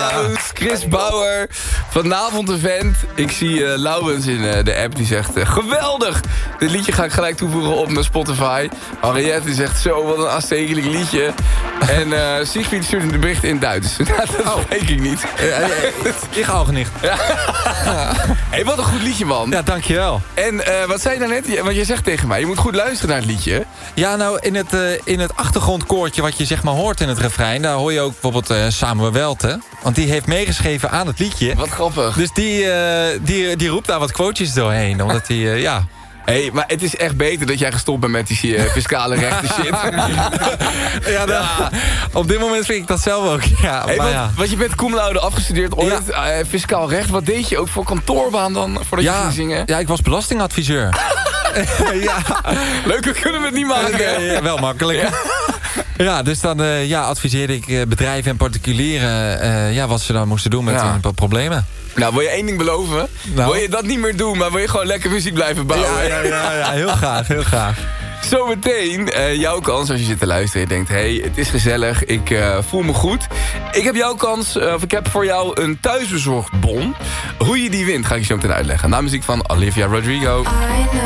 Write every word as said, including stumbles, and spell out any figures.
applaus. Chris Bauer. Vanavond een vent. Ik zie uh, Laurens in uh, de app die zegt... Uh, geweldig! Dit liedje ga ik gelijk toevoegen op naar Spotify. Henriette die zegt zo, wat een aanstekelijk liedje. En uh, Siegfried stuurt een bericht in Duits. dat oh. spreek ik niet. Ik ga ook niet. Hé, hey, wat een goed liedje, man. Ja, dankjewel. En uh, wat zei je nou net? Want je zegt tegen mij, je moet goed luisteren naar het liedje. Ja, nou, in het, uh, in het achtergrondkoortje wat je zeg maar hoort in het refrein... daar hoor je ook bijvoorbeeld uh, Samuel Welte. Want die heeft meegeschreven aan het liedje. Wat grappig. Dus die, uh, die, die roept daar wat quotejes doorheen. Omdat hij, uh, ja... Hé, hey, maar het is echt beter dat jij gestopt bent met die uh, fiscale rechten shit. ja, dat, ja, op dit moment vind ik dat zelf ook. Ja, hey, maar want, ja. want je bent cum laude afgestudeerd ooit, ja. uh, fiscaal recht. Wat deed je ook voor kantoorbaan dan, voordat ja, je ging zingen? Ja, ik was belastingadviseur. ja. Leuker kunnen we het niet maken. Ja, wel makkelijk. Ja. Ja, dus dan uh, ja, adviseerde ik uh, bedrijven en particulieren... Uh, ja, wat ze dan moesten doen met ja. hun problemen. Nou, wil je één ding beloven? Nou. Wil je dat niet meer doen, maar wil je gewoon lekker muziek blijven bouwen? Ja, ja, ja, ja heel graag, heel graag. Zometeen uh, jouw kans als je zit te luisteren. Je denkt, hé, hey, het is gezellig, ik uh, voel me goed. Ik heb jouw kans, uh, of ik heb voor jou een thuisbezorgd bon. Hoe je die wint, ga ik je zo meteen uitleggen. Na muziek van Olivia Rodrigo. I know